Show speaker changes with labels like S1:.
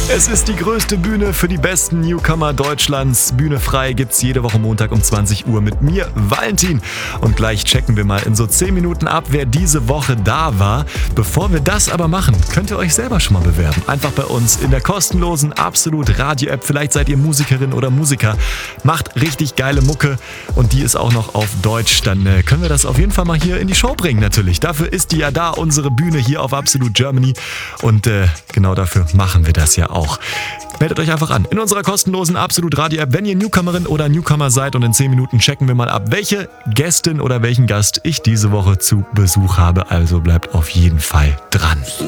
S1: Es ist die größte Bühne für die besten Newcomer Deutschlands. Bühne frei gibt's jede Woche Montag um 20 Uhr mit mir, Valentin. Und gleich checken wir mal in so 10 Minuten ab, wer diese Woche da war. Bevor wir das aber machen, könnt ihr euch selber schon mal bewerben. Einfach bei uns in der kostenlosen Absolut Radio-App. Vielleicht seid ihr Musikerin oder Musiker. Macht richtig geile Mucke und die ist auch noch auf Deutsch. Dann können wir das auf jeden Fall mal hier in die Show bringen natürlich. Dafür ist die ja da, unsere Bühne hier auf Absolut Germany. Und genau dafür machen wir das ja auch. Meldet euch einfach an in unserer kostenlosen Absolut Radio App, wenn ihr Newcomerin oder Newcomer seid, und in 10 Minuten checken wir mal ab, welche Gästin oder welchen Gast ich diese Woche zu Besuch habe. Also bleibt auf jeden Fall dran.